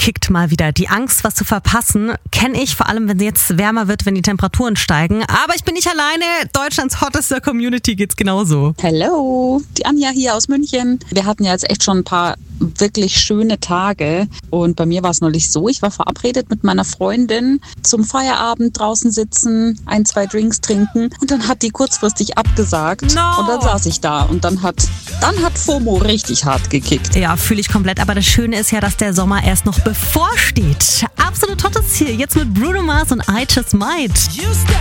kickt mal wieder. Die Angst, was zu verpassen, kenne ich, vor allem wenn es jetzt wärmer wird, wenn die Temperaturen steigen. Aber ich bin nicht alleine. Deutschlands hottester Community geht's genauso. Hello, die Anja hier aus München. Wir hatten ja jetzt echt schon ein paar wirklich schöne Tage und bei mir war es neulich so, ich war verabredet mit meiner Freundin zum Feierabend draußen sitzen, 1, 2 Drinks trinken und dann hat die kurzfristig abgesagt und dann saß ich da und dann hat FOMO richtig hart gekickt. Ja, fühle ich komplett, aber das Schöne ist ja, dass der Sommer erst noch bevorsteht. Absolut hottes hier, jetzt mit Bruno Mars und I Just Might.